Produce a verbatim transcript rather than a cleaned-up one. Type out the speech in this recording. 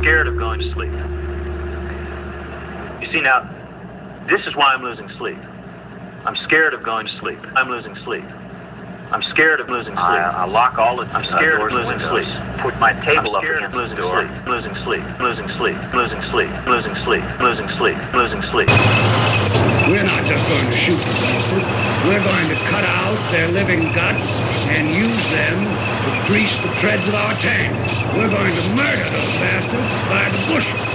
scared of going to sleep. You see, now, this is why I'm losing sleep. I'm scared of going to sleep. I'm losing sleep. I'm scared of losing sleep. I, I lock all the I'm scared uh, of losing windows. sleep. Put my table I'm up scared against of losing the door. sleep. Losing sleep. Losing sleep. Losing sleep. Losing sleep. Losing sleep. Losing sleep. We're not just going to shoot the bastard. We're going to cut out their living guts and use them to grease the treads of our tanks. We're going to murder those bastards by the bushel.